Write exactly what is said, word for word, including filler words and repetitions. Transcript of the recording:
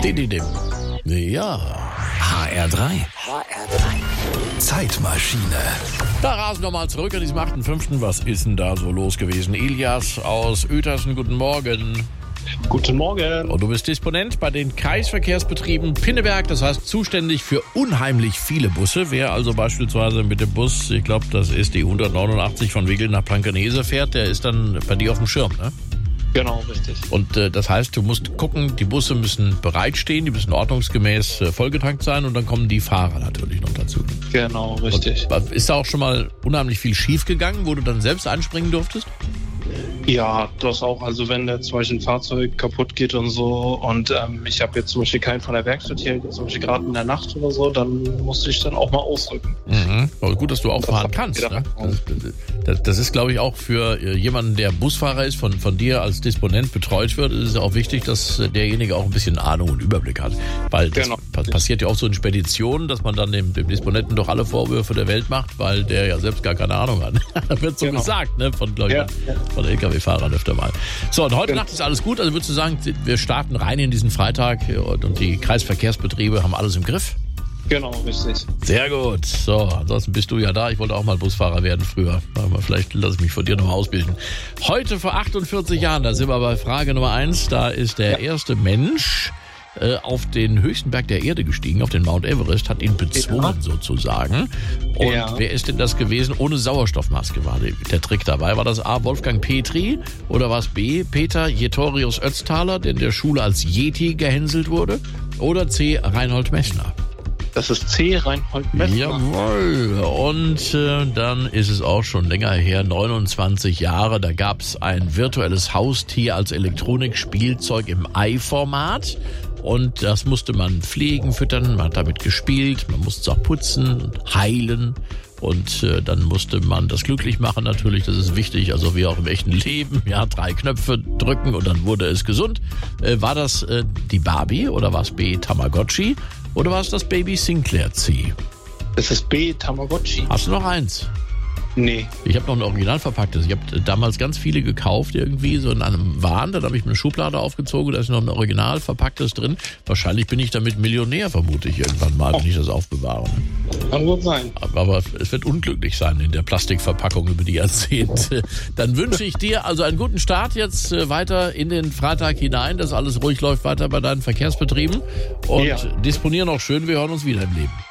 Dididim. Ja. H R drei. H R drei. Zeitmaschine. Da rasen wir mal zurück an diesem achten fünften Was ist denn da so los gewesen? Elias aus Uetersen, guten Morgen. Guten Morgen. Und du bist Disponent bei den Kreisverkehrsbetrieben Pinneberg, das heißt zuständig für unheimlich viele Busse. Wer also beispielsweise mit dem Bus, ich glaube, das ist die hundertneunundachtzig von Wiggel nach Blankenese fährt, der ist dann bei dir auf dem Schirm, ne? Genau, richtig. Und äh, das heißt, du musst gucken, die Busse müssen bereitstehen, die müssen ordnungsgemäß äh, vollgetankt sein und dann kommen die Fahrer natürlich noch dazu. Genau, richtig. Und, ist da auch schon mal unheimlich viel schief gegangen, wo du dann selbst einspringen durftest? Ja, das auch. Also wenn da zum Beispiel ein Fahrzeug kaputt geht und so und ähm, ich habe jetzt zum Beispiel keinen von der Werkstatt hier, zum Beispiel gerade in der Nacht oder so, dann musste ich dann auch mal ausrücken. Mhm. Aber gut, dass du auch Das fahren hat kannst. jeder. Ne? Das, das ist, glaube ich, auch für jemanden, der Busfahrer ist, von, von dir als Disponent betreut wird, ist es auch wichtig, dass derjenige auch ein bisschen Ahnung und Überblick hat. Weil das Genau. pa- passiert ja auch so in Speditionen, dass man dann dem, dem Disponenten doch alle Vorwürfe der Welt macht, weil der ja selbst gar keine Ahnung hat. Da wird so Genau. gesagt, ne? Von, glaub ich, Ja, ja. von L K W-Fahrern öfter mal. So, und heute Genau. Nacht ist alles gut. Also würdest du sagen, wir starten rein in diesen Freitag und die Kreisverkehrsbetriebe haben alles im Griff? Genau, richtig. Sehr gut. So, ansonsten bist du ja da. Ich wollte auch mal Busfahrer werden früher. Aber vielleicht lasse ich mich von dir nochmal ausbilden. Heute vor achtundvierzig Jahren, da sind wir bei Frage Nummer eins. Da ist der erste Mensch äh, auf den höchsten Berg der Erde gestiegen, auf den Mount Everest, hat ihn bezwungen Ja. sozusagen. Und Ja. wer ist denn das gewesen? Ohne Sauerstoffmaske war der, der Trick dabei. War das A. Wolfgang Petri oder war es B. Peter Jetorius Ötztaler, der in der Schule als Yeti gehänselt wurde? Oder C. Reinhold Messner? Das ist C. Reinhold Messner. Jawohl. Und äh, dann ist es auch schon länger her, neunundzwanzig Jahre. Da gab es ein virtuelles Haustier als Elektronikspielzeug im Ei-Format. Und das musste man pflegen, füttern, man hat damit gespielt, man musste es auch putzen und heilen. Und äh, dann musste man das glücklich machen natürlich, das ist wichtig, also wie auch im echten Leben. Ja, drei Knöpfe drücken und dann wurde es gesund. Äh, war das äh, die Barbie oder war es B. Tamagotchi oder war es das Baby Sinclair C? Das ist B. Tamagotchi. Hast du noch eins? Nee. Ich habe noch ein original verpacktes. Ich habe damals ganz viele gekauft, irgendwie so in einem Wahn. Dann habe ich mir eine Schublade aufgezogen, da ist noch ein original verpacktes drin. Wahrscheinlich bin ich damit Millionär, vermute ich irgendwann mal, wenn ich das aufbewahre. Kann gut sein. Aber es wird unglücklich sein in der Plastikverpackung über die Jahrzehnte. Dann wünsche ich dir also einen guten Start jetzt äh, weiter in den Freitag hinein, dass alles ruhig läuft weiter bei deinen Verkehrsbetrieben. Und Ja. disponier noch schön, wir hören uns wieder im Leben.